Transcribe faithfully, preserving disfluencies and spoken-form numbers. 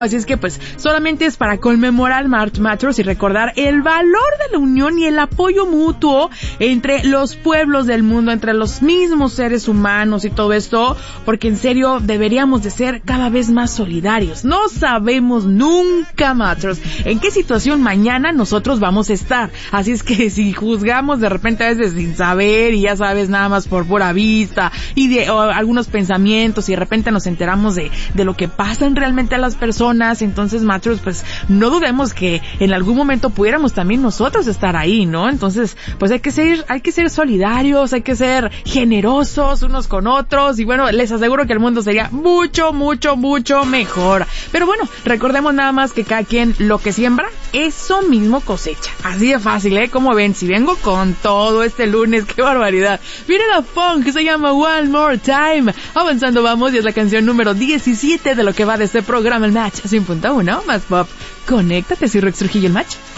Así es que pues solamente es para conmemorar March Matters y recordar el valor de la unión y el apoyo mutuo entre los pueblos del mundo, entre los mismos seres humanos y todo esto, porque en serio deberíamos de ser cada vez más solidarios. No sabemos nunca, Matters, en qué situación mañana nosotros vamos a estar. Así es que si juzgamos de repente a veces sin saber y ya sabes nada más por pura vista y de o, algunos pensamientos y de repente nos enteramos de, de lo que pasan realmente a las personas, entonces, Matters, pues no dudemos que en algún momento pudiéramos también nosotros estar ahí, ¿no? Entonces, pues hay que ser, hay que ser solidarios, hay que ser generosos unos con otros y bueno, les aseguro que el mundo sería mucho, mucho, mucho mejor. Pero bueno, recordemos nada más que cada quien lo que siembra, eso mismo cosecha. Así de fácil, ¿eh? Como ven, si vengo con todo este lunes, qué barbaridad. Viene la funk que se llama One More Time. Avanzando vamos y es la canción número diecisiete de lo que va de este programa, el Match cien punto uno más pop. Conéctate, soy Rex Trujillo, el Match.